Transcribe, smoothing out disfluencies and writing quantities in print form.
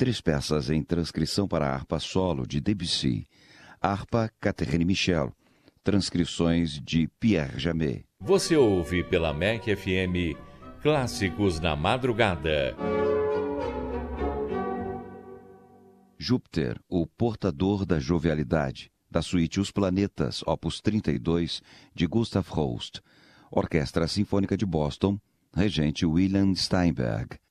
3 peças em transcrição para harpa solo de Debussy, harpa Catherine Michel, transcrições de Pierre Jamet. Você ouve pela MEC FM Clássicos na Madrugada. Júpiter, o portador da jovialidade, da suíte Os Planetas, opus 32, de Gustav Holst, Orquestra Sinfônica de Boston, regente William Steinberg.